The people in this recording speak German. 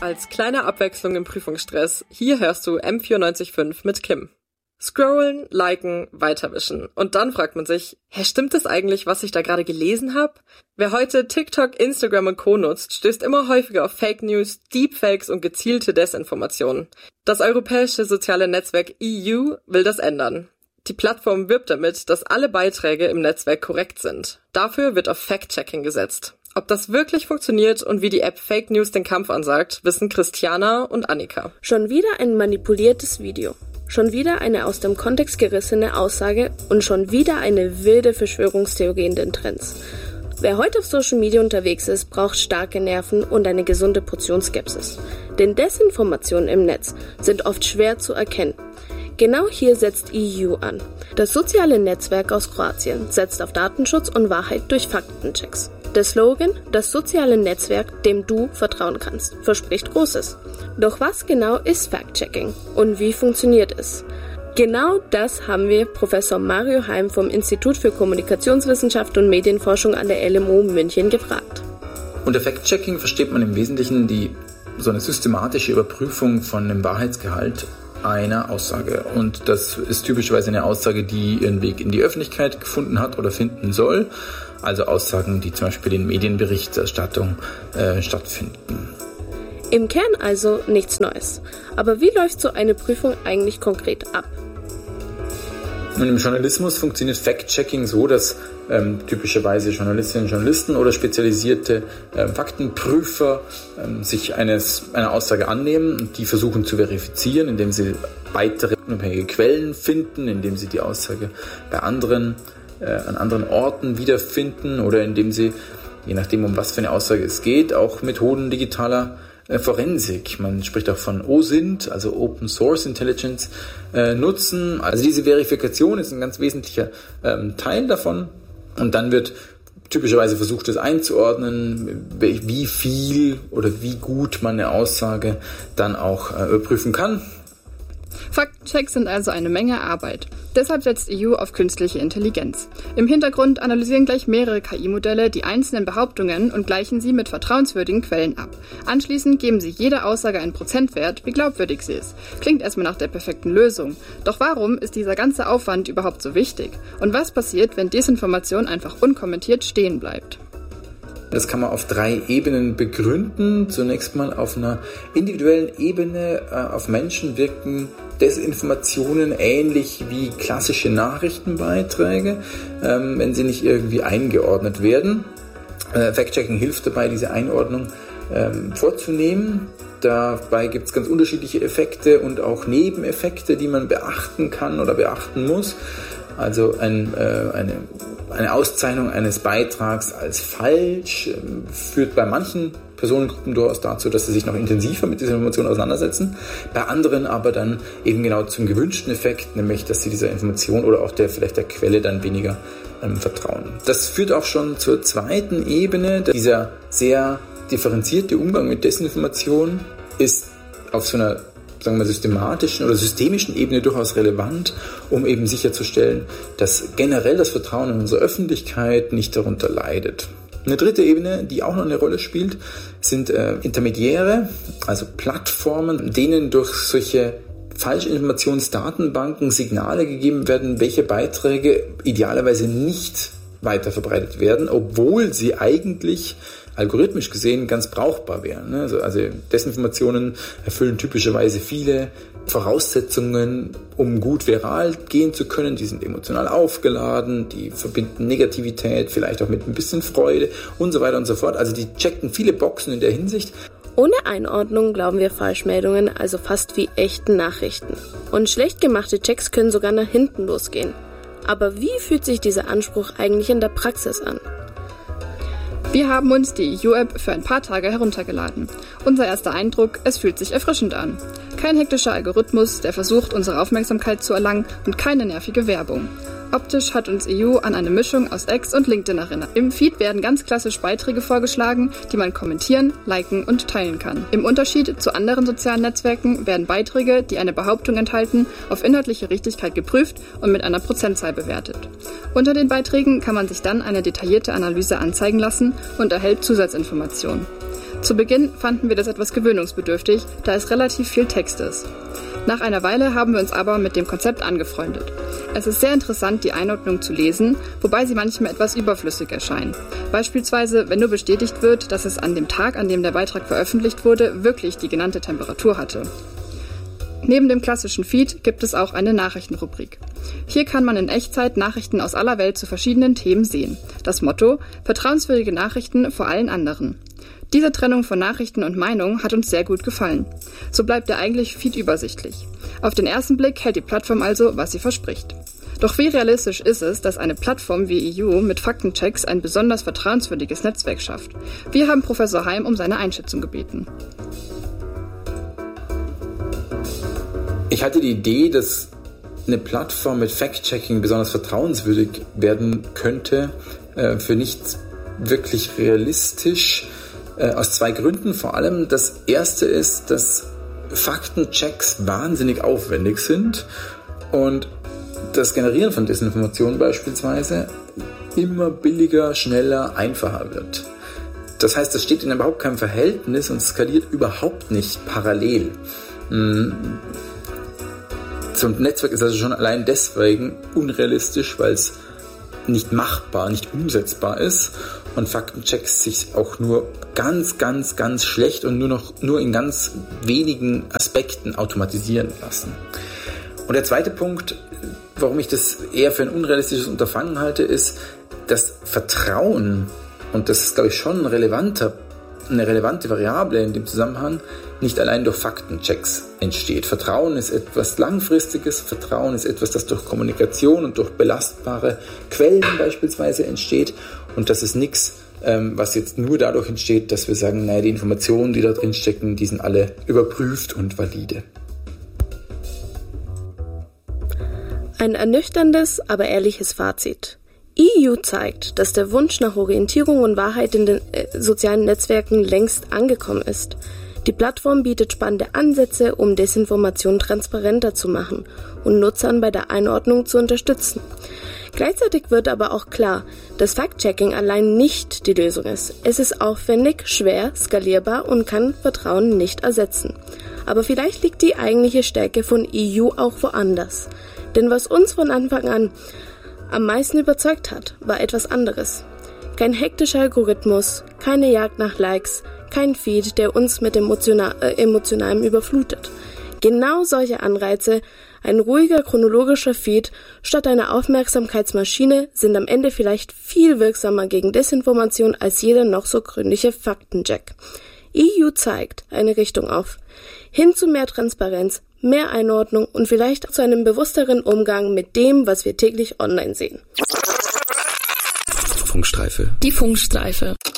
Als kleine Abwechslung im Prüfungsstress, hier hörst du M94.5 mit Kim. Scrollen, liken, weiterwischen. Und dann fragt man sich, stimmt das eigentlich, was ich da gerade gelesen habe? Wer heute TikTok, Instagram und Co. nutzt, stößt immer häufiger auf Fake News, Deepfakes und gezielte Desinformationen. Das europäische soziale Netzwerk EU will das ändern. Die Plattform wirbt damit, dass alle Beiträge im Netzwerk korrekt sind. Dafür wird auf Fact-Checking gesetzt. Ob das wirklich funktioniert und wie die App Fake News den Kampf ansagt, wissen Christiana und Annika. Schon wieder ein manipuliertes Video. Schon wieder eine aus dem Kontext gerissene Aussage und schon wieder eine wilde Verschwörungstheorie in den Trends. Wer heute auf Social Media unterwegs ist, braucht starke Nerven und eine gesunde Portion Skepsis. Denn Desinformationen im Netz sind oft schwer zu erkennen. Genau hier setzt EU an. Das soziale Netzwerk aus Kroatien setzt auf Datenschutz und Wahrheit durch Faktenchecks. Der Slogan, das soziale Netzwerk, dem du vertrauen kannst, verspricht Großes. Doch was genau ist Fact-Checking und wie funktioniert es? Genau das haben wir Professor Mario Heim vom Institut für Kommunikationswissenschaft und Medienforschung an der LMU München gefragt. Unter Fact-Checking versteht man im Wesentlichen so eine systematische Überprüfung von dem Wahrheitsgehalt einer Aussage. Und das ist typischerweise eine Aussage, die ihren Weg in die Öffentlichkeit gefunden hat oder finden soll. Also Aussagen, die zum Beispiel in Medienberichterstattung stattfinden. Im Kern also nichts Neues. Aber wie läuft so eine Prüfung eigentlich konkret ab? Und im Journalismus funktioniert Fact-Checking so, dass typischerweise Journalistinnen und Journalisten oder spezialisierte Faktenprüfer sich einer Aussage annehmen und die versuchen zu verifizieren, indem sie weitere unabhängige Quellen finden, indem sie die Aussage bei an anderen Orten wiederfinden oder indem sie, je nachdem um was für eine Aussage es geht, auch Methoden digitaler Forensik, man spricht auch von OSINT, also Open Source Intelligence, nutzen. Also diese Verifikation ist ein ganz wesentlicher Teil davon. Und dann wird typischerweise versucht, es einzuordnen, wie viel oder wie gut man eine Aussage dann auch überprüfen kann. Faktenchecks sind also eine Menge Arbeit. Deshalb setzt EU auf künstliche Intelligenz. Im Hintergrund analysieren gleich mehrere KI-Modelle die einzelnen Behauptungen und gleichen sie mit vertrauenswürdigen Quellen ab. Anschließend geben sie jeder Aussage einen Prozentwert, wie glaubwürdig sie ist. Klingt erstmal nach der perfekten Lösung. Doch warum ist dieser ganze Aufwand überhaupt so wichtig? Und was passiert, wenn Desinformation einfach unkommentiert stehen bleibt? Das kann man auf 3 Ebenen begründen. Zunächst mal auf einer individuellen Ebene. Auf Menschen wirken Desinformationen ähnlich wie klassische Nachrichtenbeiträge, wenn sie nicht irgendwie eingeordnet werden. Fact-Checking hilft dabei, diese Einordnung vorzunehmen. Dabei gibt es ganz unterschiedliche Effekte und auch Nebeneffekte, die man beachten kann oder beachten muss. Also eine Auszeichnung eines Beitrags als falsch führt bei manchen Personengruppen durchaus dazu, dass sie sich noch intensiver mit dieser Information auseinandersetzen. Bei anderen aber dann eben genau zum gewünschten Effekt, nämlich dass sie dieser Information oder auch vielleicht der Quelle dann weniger vertrauen. Das führt auch schon zur zweiten Ebene. Dieser sehr differenzierte Umgang mit Desinformation ist auf so einer, sagen wir, systematischen oder systemischen Ebene durchaus relevant, um eben sicherzustellen, dass generell das Vertrauen in unsere Öffentlichkeit nicht darunter leidet. Eine dritte Ebene, die auch noch eine Rolle spielt, sind Intermediäre, also Plattformen, denen durch solche Falschinformationsdatenbanken Signale gegeben werden, welche Beiträge idealerweise nicht weiterverbreitet werden, obwohl sie eigentlich algorithmisch gesehen ganz brauchbar wären. Also Desinformationen erfüllen typischerweise viele Voraussetzungen, um gut viral gehen zu können. Die sind emotional aufgeladen, die verbinden Negativität, vielleicht auch mit ein bisschen Freude und so weiter und so fort. Also die checken viele Boxen in der Hinsicht. Ohne Einordnung glauben wir Falschmeldungen also fast wie echten Nachrichten. Und schlecht gemachte Checks können sogar nach hinten losgehen. Aber wie fühlt sich dieser Anspruch eigentlich in der Praxis an? Wir haben uns die EU-App für ein paar Tage heruntergeladen. Unser erster Eindruck, es fühlt sich erfrischend an. Kein hektischer Algorithmus, der versucht, unsere Aufmerksamkeit zu erlangen und keine nervige Werbung. Optisch hat uns EU an eine Mischung aus X und LinkedIn erinnert. Im Feed werden ganz klassisch Beiträge vorgeschlagen, die man kommentieren, liken und teilen kann. Im Unterschied zu anderen sozialen Netzwerken werden Beiträge, die eine Behauptung enthalten, auf inhaltliche Richtigkeit geprüft und mit einer Prozentzahl bewertet. Unter den Beiträgen kann man sich dann eine detaillierte Analyse anzeigen lassen und erhält Zusatzinformationen. Zu Beginn fanden wir das etwas gewöhnungsbedürftig, da es relativ viel Text ist. Nach einer Weile haben wir uns aber mit dem Konzept angefreundet. Es ist sehr interessant, die Einordnung zu lesen, wobei sie manchmal etwas überflüssig erscheinen. Beispielsweise, wenn nur bestätigt wird, dass es an dem Tag, an dem der Beitrag veröffentlicht wurde, wirklich die genannte Temperatur hatte. Neben dem klassischen Feed gibt es auch eine Nachrichtenrubrik. Hier kann man in Echtzeit Nachrichten aus aller Welt zu verschiedenen Themen sehen. Das Motto: vertrauenswürdige Nachrichten vor allen anderen. Diese Trennung von Nachrichten und Meinung hat uns sehr gut gefallen. So bleibt der eigentliche Feed übersichtlich. Auf den ersten Blick hält die Plattform also, was sie verspricht. Doch wie realistisch ist es, dass eine Plattform wie EU mit Faktenchecks ein besonders vertrauenswürdiges Netzwerk schafft? Wir haben Professor Heim um seine Einschätzung gebeten. Ich hatte die Idee, dass eine Plattform mit Fact-Checking besonders vertrauenswürdig werden könnte, für nicht wirklich realistisch. Aus zwei Gründen. Vor allem das erste ist, dass Faktenchecks wahnsinnig aufwendig sind und das Generieren von Desinformationen beispielsweise immer billiger, schneller, einfacher wird. Das heißt, das steht in überhaupt keinem Verhältnis und skaliert überhaupt nicht parallel. So ein Netzwerk ist also schon allein deswegen unrealistisch, weil es nicht machbar, nicht umsetzbar ist und Faktenchecks sich auch nur ganz, ganz, ganz schlecht und nur in ganz wenigen Aspekten automatisieren lassen. Und der zweite Punkt, warum ich das eher für ein unrealistisches Unterfangen halte, ist, dass Vertrauen, und das ist, glaube ich, schon eine relevante Variable in dem Zusammenhang, nicht allein durch Faktenchecks entsteht. Vertrauen ist etwas Langfristiges, Vertrauen ist etwas, das durch Kommunikation und durch belastbare Quellen beispielsweise entsteht, und das ist nichts, was jetzt nur dadurch entsteht, dass wir sagen, naja, die Informationen, die da drin stecken, die sind alle überprüft und valide. Ein ernüchterndes, aber ehrliches Fazit. EU zeigt, dass der Wunsch nach Orientierung und Wahrheit in den sozialen Netzwerken längst angekommen ist. Die Plattform bietet spannende Ansätze, um Desinformation transparenter zu machen und Nutzern bei der Einordnung zu unterstützen. Gleichzeitig wird aber auch klar, dass Fact-Checking allein nicht die Lösung ist. Es ist aufwendig, schwer, skalierbar und kann Vertrauen nicht ersetzen. Aber vielleicht liegt die eigentliche Stärke von EU auch woanders. Denn was uns von Anfang an am meisten überzeugt hat, war etwas anderes. Kein hektischer Algorithmus, keine Jagd nach Likes, kein Feed, der uns mit Emotionalem überflutet. Genau solche Anreize, ein ruhiger chronologischer Feed statt einer Aufmerksamkeitsmaschine, sind am Ende vielleicht viel wirksamer gegen Desinformation als jeder noch so gründliche Faktencheck. EU zeigt eine Richtung auf. Hin zu mehr Transparenz, mehr Einordnung und vielleicht zu einem bewussteren Umgang mit dem, was wir täglich online sehen. Funkstreife. Die Funkstreife.